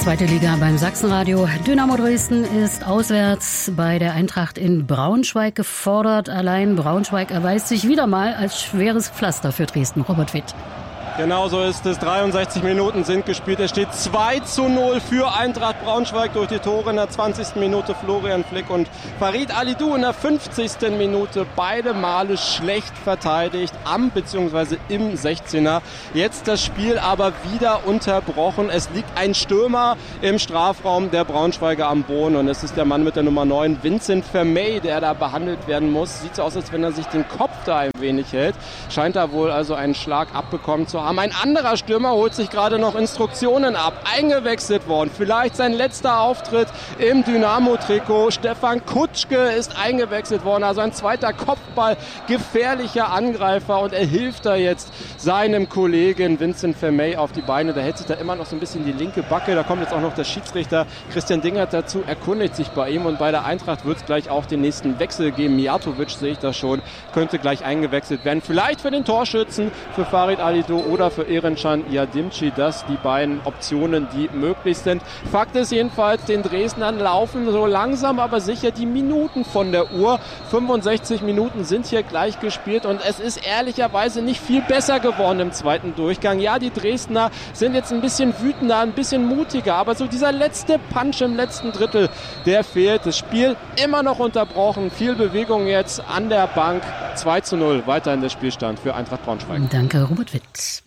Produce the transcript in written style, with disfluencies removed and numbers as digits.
Zweite Liga beim Sachsenradio. Dynamo Dresden ist auswärts bei der Eintracht in Braunschweig gefordert. Allein Braunschweig erweist sich wieder mal als schweres Pflaster für Dresden. Robert Witt. Genau so ist es. 63 Minuten sind gespielt. Es steht 2:0 für Eintracht Braunschweig durch die Tore in der 20. Minute Florian Flick und Farid Alidou in der 50. Minute. Beide Male schlecht verteidigt am bzw. im 16er. Jetzt das Spiel aber wieder unterbrochen. Es liegt ein Stürmer im Strafraum der Braunschweiger am Boden und es ist der Mann mit der Nummer 9, Vincent Vermey, der da behandelt werden muss. Sieht so aus, als wenn er sich den Kopf da ein wenig hält. Scheint da wohl also einen Schlag abbekommen zu haben. Ein anderer Stürmer holt sich gerade noch Instruktionen ab. Eingewechselt worden. Vielleicht sein letzter Auftritt im Dynamo-Trikot. Stefan Kutschke ist eingewechselt worden. Also ein zweiter Kopfball. Gefährlicher Angreifer. Und er hilft da jetzt seinem Kollegen Vincent Vermey auf die Beine. Da hält sich da immer noch so ein bisschen die linke Backe. Da kommt jetzt auch noch der Schiedsrichter Christian Dingert dazu. Erkundigt sich bei ihm. Und bei der Eintracht wird es gleich auch den nächsten Wechsel geben. Mijatovic sehe ich da schon. Könnte gleich eingewechselt werden. Vielleicht für den Torschützen, für Farid Alidou oder für Erencan Yadimci, das die beiden Optionen, die möglich sind. Fakt ist jedenfalls, den Dresdnern laufen so langsam, aber sicher die Minuten von der Uhr. 65 Minuten sind hier gleich gespielt und es ist ehrlicherweise nicht viel besser geworden im zweiten Durchgang. Ja, die Dresdner sind jetzt ein bisschen wütender, ein bisschen mutiger, aber so dieser letzte Punch im letzten Drittel, der fehlt. Das Spiel immer noch unterbrochen. Viel Bewegung jetzt an der Bank. 2:0 weiterhin der Spielstand für Eintracht Braunschweig. Danke, Robert Witt.